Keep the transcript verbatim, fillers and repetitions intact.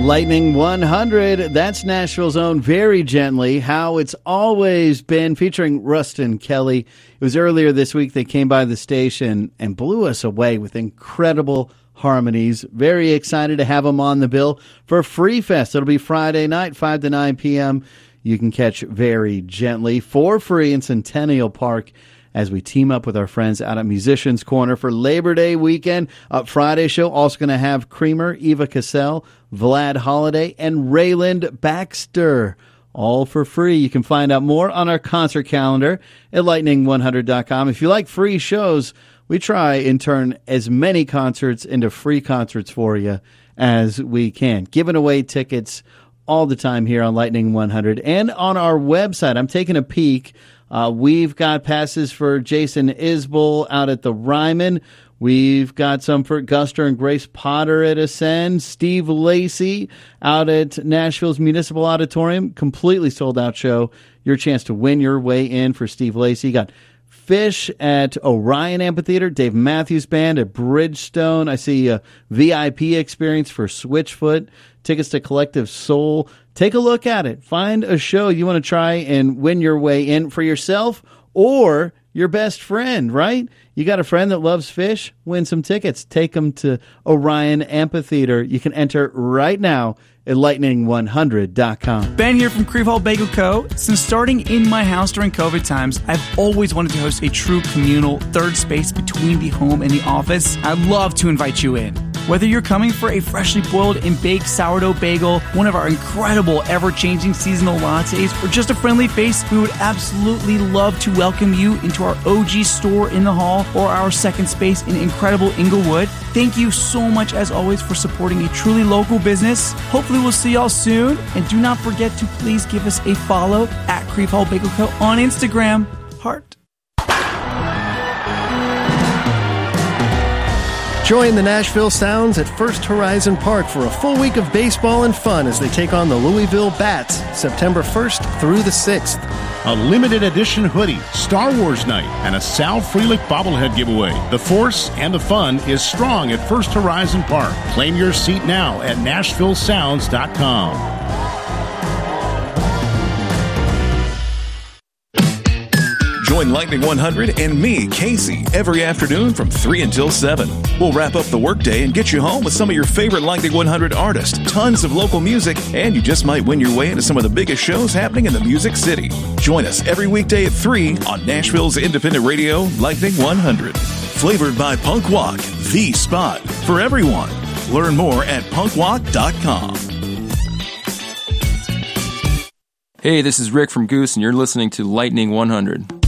Lightning one hundred, that's Nashville's own Very Gently, How It's Always Been, featuring Rustin Kelly. It was earlier this week they came by the station and blew us away with incredible harmonies. Very excited to have them on the bill for Free Fest. It'll be Friday night, five to nine p.m. You can catch Very Gently for free in Centennial Park as we team up with our friends out at Musicians Corner for Labor Day weekend. Uh, Friday show also going to have Creamer, Eva Cassell, Vlad Holiday, and Rayland Baxter. All for free. You can find out more on our concert calendar at lightning one hundred dot com. If you like free shows, we try and turn as many concerts into free concerts for you as we can. Giving away tickets all the time here on Lightning one hundred and on our website. I'm taking a peek. Uh, we've got passes for Jason Isbell out at the Ryman. We've got some for Guster and Grace Potter at Ascend. Steve Lacy out at Nashville's Municipal Auditorium. Completely sold out show. Your chance to win your way in for Steve Lacy. You got Fish at Orion Amphitheater. Dave Matthews Band at Bridgestone. I see a V I P experience for Switchfoot. Tickets to Collective Soul. Take a look at it. Find a show you want to try and win your way in for yourself or your best friend, right? You got a friend that loves fish? Win some tickets. Take them to Orion Amphitheater. You can enter right now at lightning one hundred dot com. Ben here from Creve Hall Bagel Co. Since starting in my house during COVID times, I've always wanted to host a true communal third space between the home and the office. I'd love to invite you in. Whether you're coming for a freshly boiled and baked sourdough bagel, one of our incredible ever-changing seasonal lattes, or just a friendly face, we would absolutely love to welcome you into our O G store in the hall or our second space in incredible Inglewood. Thank you so much, as always, for supporting a truly local business. Hopefully we'll see y'all soon. And do not forget to please give us a follow at Creve Hall Bagel Co. on Instagram. Heart. Join the Nashville Sounds at First Horizon Park for a full week of baseball and fun as they take on the Louisville Bats September first through the sixth. A limited edition hoodie, Star Wars night, and a Sal Frelick bobblehead giveaway. The force and the fun is strong at First Horizon Park. Claim your seat now at nashville sounds dot com. Join Lightning one hundred and me, Casey, every afternoon from three until seven. We'll wrap up the workday and get you home with some of your favorite Lightning one hundred artists, tons of local music, and you just might win your way into some of the biggest shows happening in the Music City. Join us every weekday at three on Nashville's independent radio, Lightning one hundred. Flavored by Punk Walk, the spot for everyone. Learn more at punk walk dot com. Hey, this is Rick from Goose, and you're listening to Lightning one hundred.